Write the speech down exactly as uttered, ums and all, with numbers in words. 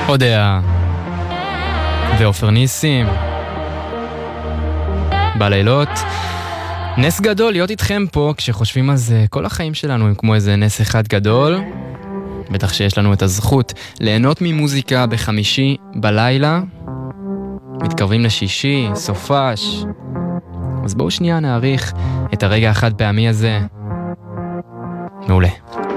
אודיה ואופר ניסים בלילות. נס גדול להיות איתכם פה, כשחושבים על זה כל החיים שלנו הם כמו איזה נס אחד גדול. בטח שיש לנו את הזכות ליהנות ממוזיקה בחמישי בלילה, מתקרבים לשישי, סופש. אז בואו שנייה נעריך את הרגע החד פעמי הזה. מעולה.